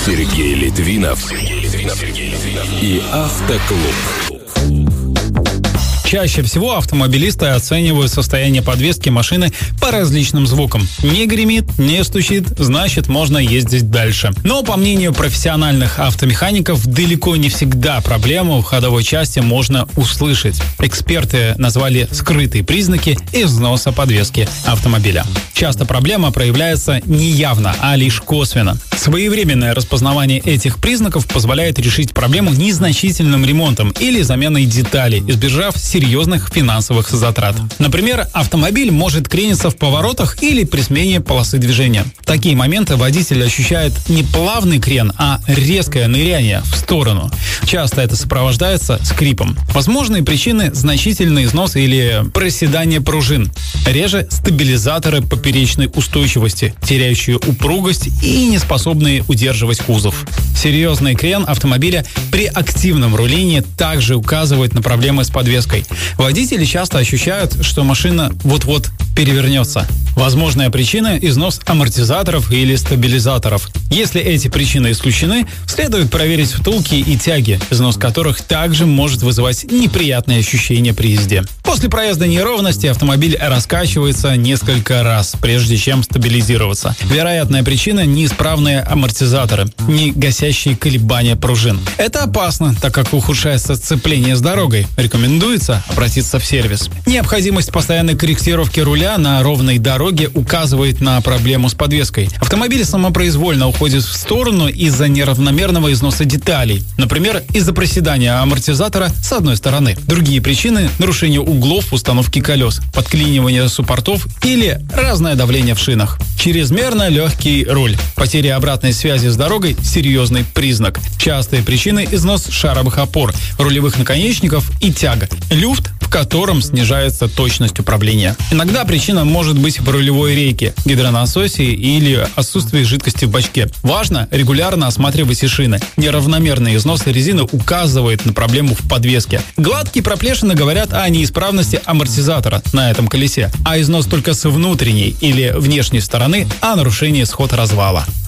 Сергей Литвинов и Автоклуб. Чаще всего автомобилисты оценивают состояние подвески машины по различным звукам. Не гремит, не стучит, значит, можно ездить дальше. Но, по мнению профессиональных автомехаников, далеко не всегда проблему в ходовой части можно услышать. Эксперты назвали скрытые признаки износа подвески автомобиля. Часто проблема проявляется не явно, а лишь косвенно. Своевременное распознавание этих признаков позволяет решить проблему незначительным ремонтом или заменой деталей, избежав серьезных финансовых затрат. Например, автомобиль может крениться в поворотах или при смене полосы движения. В такие моменты водитель ощущает не плавный крен, а резкое ныряние в сторону. Часто это сопровождается скрипом. Возможные причины – значительный износ или проседание пружин. Реже стабилизаторы поперечной устойчивости, теряющие упругость и не способные удерживать кузов. Серьезный крен автомобиля при активном рулении также указывает на проблемы с подвеской. Водители часто ощущают, что машина вот-вот перевернется. Возможная причина – износ амортизаторов или стабилизаторов. Если эти причины исключены, следует проверить втулки и тяги, износ которых также может вызывать неприятные ощущения при езде. После проезда неровности автомобиль раскачивается несколько раз, прежде чем стабилизироваться. Вероятная причина – неисправные амортизаторы, не гасящие колебания пружин. Это опасно, так как ухудшается сцепление с дорогой. Рекомендуется обратиться в сервис. Необходимость постоянной корректировки руля на ровной дороге указывает на проблему с подвеской. Автомобиль самопроизвольно уходит в сторону из-за неравномерного износа деталей. Например, из-за проседания амортизатора с одной стороны. Другие причины – нарушение углов установки колес, подклинивание суппортов или разное давление в шинах. Чрезмерно легкий руль. Потеря обратной связи с дорогой – серьезный признак. Частые причины – износ шаровых опор, рулевых наконечников и тяга. Люфт, в котором снижается точность управления. Иногда причина может быть в рулевой рейке, гидронасосе или отсутствии жидкости в бачке. Важно регулярно осматривать и шины. Неравномерный износ резины указывает на проблему в подвеске. Гладкие проплешины говорят о неисправности амортизатора на этом колесе, а износ только с внутренней или внешней стороны о нарушении сход-развала.